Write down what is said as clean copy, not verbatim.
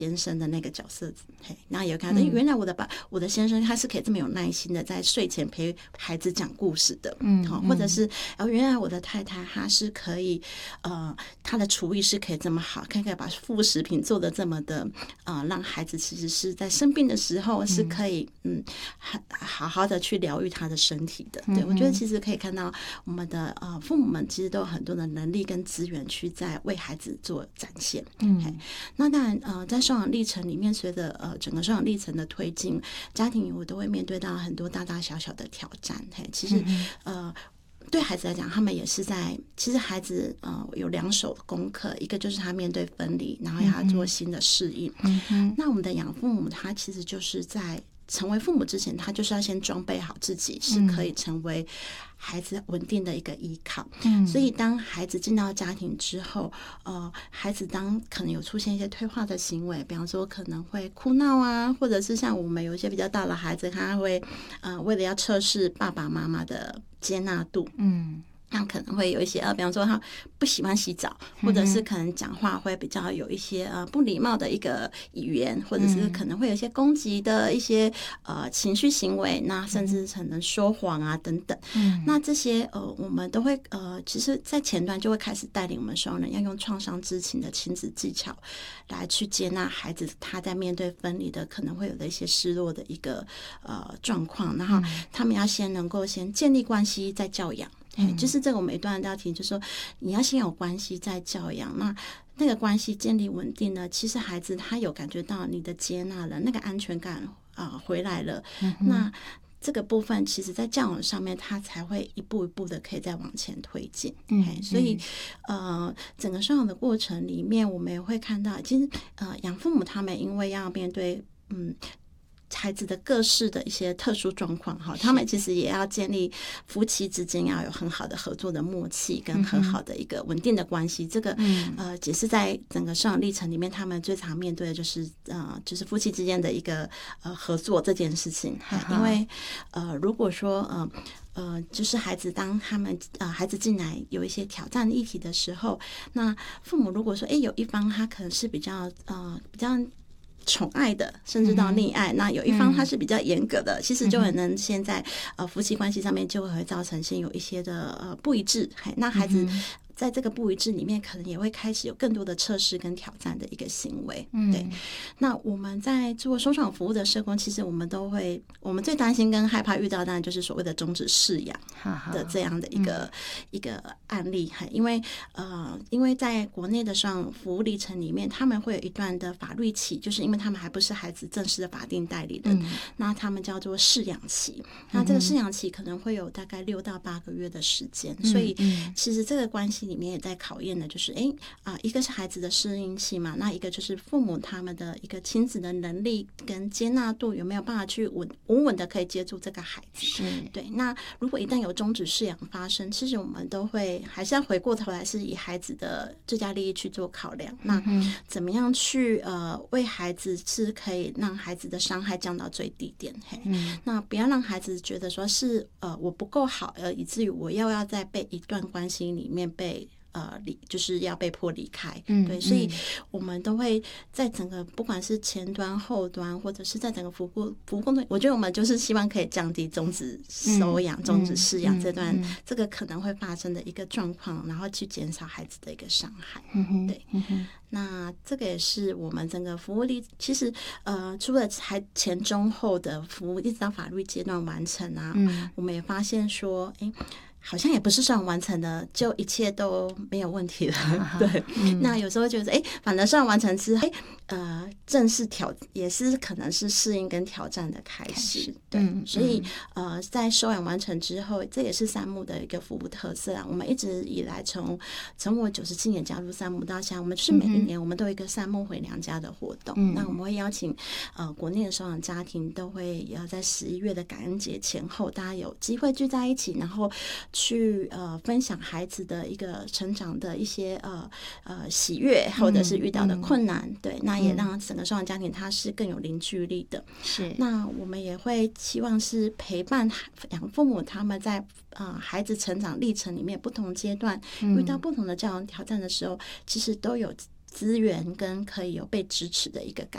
先生的那个角色，然后也看到原来我的先生他是可以这么有耐心的在睡前陪孩子讲故事的，或者是原来我的太太她是可以她的厨艺是可以这么好，可以把副食品做的这么的让孩子其实是在生病的时候是可以好好的去疗愈他的身体的。对，我觉得其实可以看到我们的父母们其实都有很多的能力跟资源去在为孩子做展现。那当然在收养历程里面，随着整个收养历程的推进，家庭我都会面对到很多大大小小的挑战。其实对孩子来讲，他们也是其实孩子有2手功课，一个就是他面对分离，然后要做新的适应。那我们的养父母，他其实就是在成为父母之前，他就是要先装备好自己，是可以成为孩子稳定的一个依靠。所以当孩子进到家庭之后，孩子当可能有出现一些退化的行为，比方说可能会哭闹啊，或者是像我们有一些比较大的孩子，他会为了要测试爸爸妈妈的接纳度，那可能会有一些比方说他不喜欢洗澡，或者是可能讲话会比较有一些不礼貌的一个语言，或者是可能会有一些攻击的一些情绪行为，那甚至可能说谎啊等等。那这些我们都会其实在前段就会开始带领我们收养人要用创伤知情的亲子技巧来去接纳孩子他在面对分离的可能会有的一些失落的一个状况，然后他们要能够先建立关系再教养。就是这个我们一段要提，就是说你要先有关系再教养，那个关系建立稳定呢，其实孩子他有感觉到你的接纳了，那个安全感回来了，那这个部分其实在教养上面他才会一步一步的可以再往前推进。所以整个收养的过程里面，我们也会看到其实养父母他们因为要面对孩子的各式的一些特殊状况，他们其实也要建立夫妻之间要有很好的合作的默契跟很好的一个稳定的关系。这个也是在整个收养历程里面他们最常面对的就是夫妻之间的一个合作这件事情。因为如果说就是孩子当他们孩子进来有一些挑战议题的时候，那父母如果说有一方他可能是比较宠爱的，甚至到溺爱，那有一方他是比较严格的，其实就很能现在夫妻关系上面就会造成先有一些的不一致。那孩子在这个不一致里面，可能也会开始有更多的测试跟挑战的一个行为。对，那我们在做收养服务的社工，其实我们最担心跟害怕遇到，当然就是所谓的终止饲养的这样的一个案例。因为在国内的收养服务历程里面，他们会有一段的法律期，就是因为他们还不是孩子正式的法定代理人，那他们叫做饲养期。那这个饲养期可能会有大概6到8个月的时间，所以其实这个关系里面也在考验的就是一个是孩子的适应期嘛，那一个就是父母他们的一个亲子的能力跟接纳度有没有办法去稳稳的可以接住这个孩子。对，那如果一旦有终止饲养发生，其实我们都会还是要回过头来是以孩子的最佳利益去做考量，那怎么样去为孩子是可以让孩子的伤害降到最低点。那不要让孩子觉得说是我不够好，以至于我要在被一段关系里面被就是要被迫离开。对，所以我们都会在整个不管是前端后端或者是在整个服务工作，我觉得我们就是希望可以降低终止收养终止饲养这段这个可能会发生的一个状况，然后去减少孩子的一个伤害。对，那这个也是我们整个服务力其实除了还前中后的服务一直到法律阶段完成啊，我们也发现说好像也不是收养完成的就一切都没有问题了。对，那有时候觉得反正收养完成之后正式也是可能是适应跟挑战的开始。对，所以在收养完成之后，这也是山木的一个服务特色啊。我们一直以来从我97年加入山木到现在，我们就是每一年我们都有一个山木回娘家的活动。那我们会邀请国内的收养家庭都会要在11月的感恩节前后，大家有机会聚在一起，然后去分享孩子的一个成长的一些喜悦，或者是遇到的困难。对，那也让整个收养家庭它是更有凝聚力的。是，那我们也会希望是陪伴养父母他们在孩子成长历程里面不同阶段遇到不同的教养挑战的时候，其实都有资源跟可以有被支持的一个感